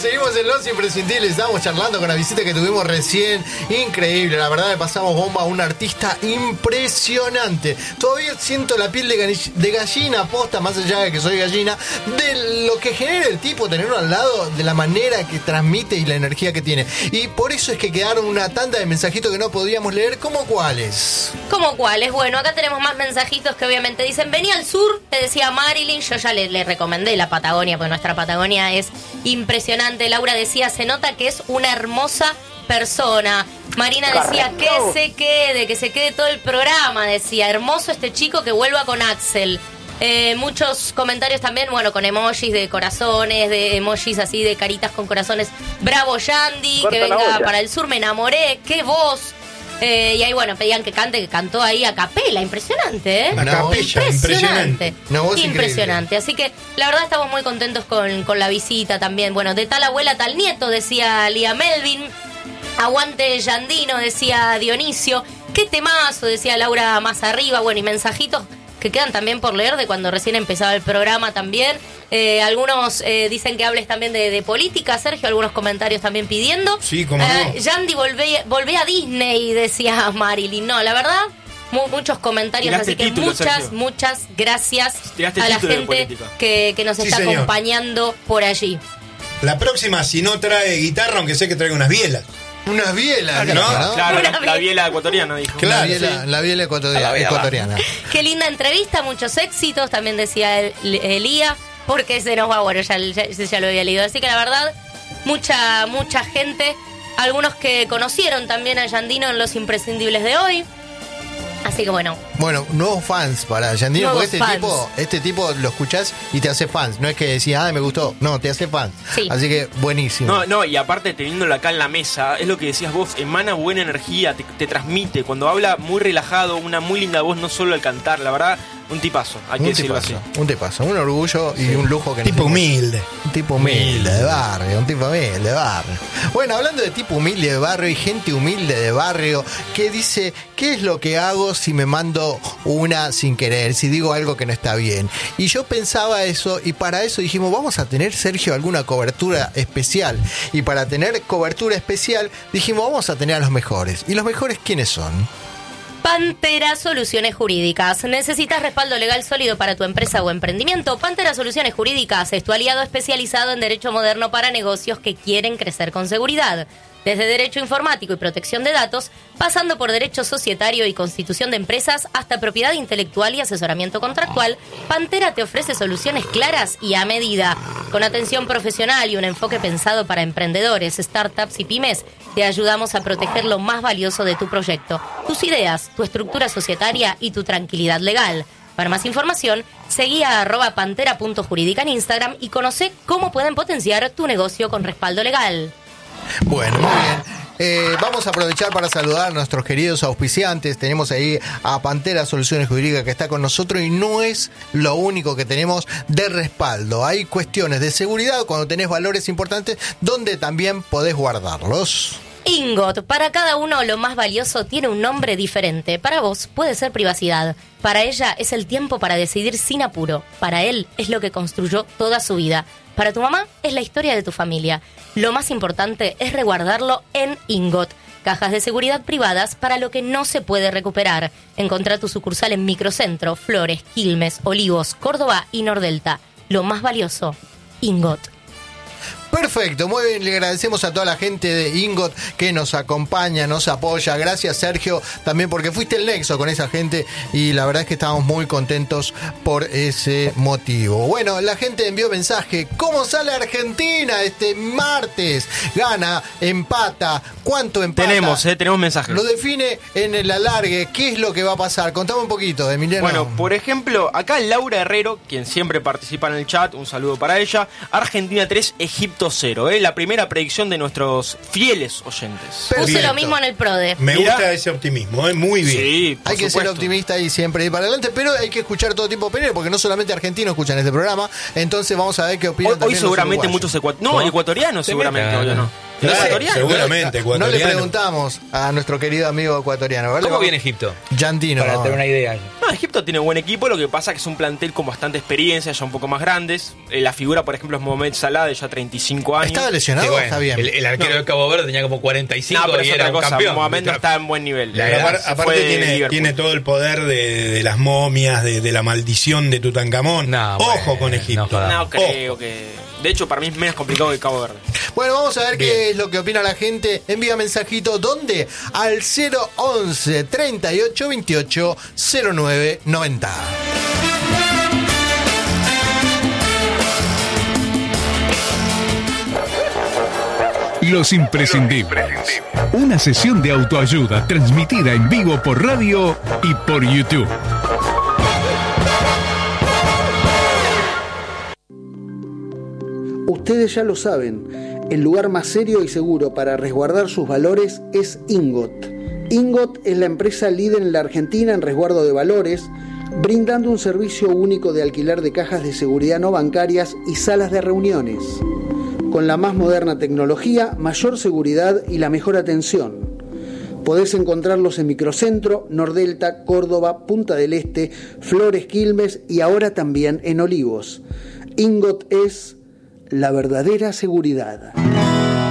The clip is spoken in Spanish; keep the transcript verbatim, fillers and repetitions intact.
seguimos en Los Imprescindibles. Estamos charlando con la visita que tuvimos recién. Increíble, la verdad, le pasamos bomba a un artista impresionante. Todavía siento la piel de, gall- de gallina, posta, más allá de que soy gallina, de lo que genera el tipo, tenerlo al lado, de la manera que transmite y la energía que tiene. Y por eso es que quedaron una tanda de mensajitos que no podíamos leer. ¿Cómo cuáles? ¿Cómo cuáles? Bueno, acá tenemos más mensajitos que obviamente dicen: vení al sur, te decía Marilyn. Yo ya le, le recomendé la Patagonia, porque nuestra Patagonia es impresionante. Laura decía: se nota que es una hermosa persona. Marina decía: que se quede, que se quede todo el programa. Decía: hermoso este chico, que vuelva con Axel. Eh, muchos comentarios también, bueno, con emojis de corazones, de emojis así de caritas con corazones. Bravo Yandy, Corta que la venga olla. para el sur, me enamoré, qué voz. Eh, y ahí, bueno, pedían que cante, que cantó ahí a capela. Impresionante, ¿eh? A capella, impresionante. Una voz Impresionante. Así que la verdad estamos muy contentos con, con la visita también. Bueno, de tal abuela, tal nieto, decía Lía Melvin. Aguante Yandino, decía Dionisio. Qué temazo, decía Laura más arriba. Bueno, y mensajitos que quedan también por leer de cuando recién empezaba el programa también. Eh, algunos eh, dicen que hables también de, de política, Sergio, algunos comentarios también pidiendo. Sí, cómo Eh, no. Yandy, volvé, volvé a Disney, decía Marilyn. No, la verdad, mu- muchos comentarios, Tiraste así que título, muchas, Sergio. muchas gracias Tiraste a la título de gente política. que, que nos Sí, está señor. acompañando por allí. La próxima, si no trae guitarra, aunque sé que traiga unas bielas. Unas bielas, ¿no? ¿no? Claro, Una la, bien- la biela ecuatoriana, dijo. Claro, la biela, sí. la biela ecuatoriana. A la biela, ecuatoriana. Qué linda entrevista, muchos éxitos, también decía el- Elía, porque se nos va, bueno, ya, ya, ya lo había leído. Así que la verdad, mucha, mucha gente, algunos que conocieron también a Yandino en Los Imprescindibles de hoy. Así que bueno, Bueno, nuevos fans para Yandino, Nuevos porque este fans. tipo, este tipo lo escuchás y te hace fans. No es que decís, ah, me gustó. No, te hace fans. Sí. Así que buenísimo. No, no, y aparte teniéndolo acá en la mesa, es lo que decías vos, emana buena energía, te, te transmite. Cuando habla muy relajado, una muy linda voz, no solo al cantar, la verdad, un tipazo, hay que un decirlo tipazo, así. un tipazo, un orgullo y un lujo que nos Tipo dimos. humilde. Un tipo humilde de barrio, un tipo humilde de barrio. Bueno, hablando de tipo humilde de barrio y gente humilde de barrio que dice, ¿qué es lo que hago si me mando una sin querer? Si digo algo que no está bien. Y yo pensaba eso y para eso dijimos, vamos a tener, Sergio, alguna cobertura especial. Y para tener cobertura especial dijimos, vamos a tener a los mejores. ¿Y los mejores quiénes son? Pantera Soluciones Jurídicas. ¿Necesitas respaldo legal sólido para tu empresa o emprendimiento? Pantera Soluciones Jurídicas es tu aliado especializado en derecho moderno para negocios que quieren crecer con seguridad. Desde derecho informático y protección de datos, pasando por derecho societario y constitución de empresas, hasta propiedad intelectual y asesoramiento contractual, Pantera te ofrece soluciones claras y a medida. Con atención profesional y un enfoque pensado para emprendedores, startups y pymes, te ayudamos a proteger lo más valioso de tu proyecto, tus ideas, tu estructura societaria y tu tranquilidad legal. Para más información, seguí a arroba pantera punto jurídica en Instagram y conoce cómo pueden potenciar tu negocio con respaldo legal. Bueno, muy bien. Eh, vamos a aprovechar para saludar a nuestros queridos auspiciantes. Tenemos ahí a Pantera Soluciones Jurídicas que está con nosotros y no es lo único que tenemos de respaldo. Hay cuestiones de seguridad cuando tenés valores importantes donde también podés guardarlos. Ingot, para cada uno lo más valioso tiene un nombre diferente. Para vos puede ser privacidad. Para ella es el tiempo para decidir sin apuro. Para él es lo que construyó toda su vida. Para tu mamá es la historia de tu familia. Lo más importante es resguardarlo en Ingot. Cajas de seguridad privadas para lo que no se puede recuperar. Encontrá tu sucursal en Microcentro, Flores, Quilmes, Olivos, Córdoba y Nordelta. Lo más valioso, Ingot. Perfecto, muy bien, le agradecemos a toda la gente de Ingot que nos acompaña, nos apoya. Gracias, Sergio, también porque fuiste el nexo con esa gente y la verdad es que estamos muy contentos por ese motivo. Bueno, la gente envió mensaje. ¿Cómo sale Argentina este martes? Gana, empata. ¿Cuánto empata? Tenemos, eh, tenemos mensajes. Lo define en el alargue. ¿Qué es lo que va a pasar? Contame un poquito, Emiliano. Bueno, por ejemplo, acá Laura Herrero, quien siempre participa en el chat, un saludo para ella. Argentina tres, Egipto cero, ¿eh? La primera predicción de nuestros fieles oyentes. Puse Perfecto. lo mismo en el PRODE. Me Mira. gusta ese optimismo, ¿eh? Muy bien. Sí, por Hay que ser supuesto. optimista y siempre ir para adelante, pero hay que escuchar todo tipo de opiniones, porque no solamente argentinos escuchan este programa, entonces vamos a ver qué opinan Hoy, hoy también los seguramente uruguayos. muchos ecuatorianos. No, ecuatorianos seguramente, Claro. obvio no. Claro, ¿Ecuatorianos? seguramente, No le ecuatoriano. preguntamos a nuestro querido amigo ecuatoriano, ¿verdad? ¿Cómo viene Egipto? Yandino. Para tener una idea. No, Egipto tiene buen equipo, lo que pasa es que es un plantel con bastante experiencia, ya un poco más grandes. Eh, la figura, por ejemplo, es Mohamed Salah, de ya treinta y cinco años. ¿Estaba lesionado? Sí, bueno, Está bien. El, el arquero No. de Cabo Verde tenía como cuarenta y cinco No, pero y es era otra un cosa. campeón. Mohamed no está en buen nivel. La Pero edad apar- Se aparte fue de tiene, Liverpool. tiene todo el poder de, de las momias, de, de la maldición de Tutankamón. No, Ojo bueno, con Egipto. no jodas. No creo que... De hecho, para mí es menos complicado que Cabo Verde. Bueno, vamos a ver Bien. qué es lo que opina la gente. Envía mensajito, ¿dónde? Al cero once, treinta y ocho, veintiocho, cero nueve noventa. Los imprescindibles. Una sesión de autoayuda transmitida en vivo por radio y por YouTube. Ustedes ya lo saben, el lugar más serio y seguro para resguardar sus valores es Ingot. Ingot es la empresa líder en la Argentina en resguardo de valores, brindando un servicio único de alquiler de cajas de seguridad no bancarias y salas de reuniones. Con la más moderna tecnología, mayor seguridad y la mejor atención. Podés encontrarlos en Microcentro, Nordelta, Córdoba, Punta del Este, Flores, Quilmes y ahora también en Olivos. Ingot es la verdadera seguridad.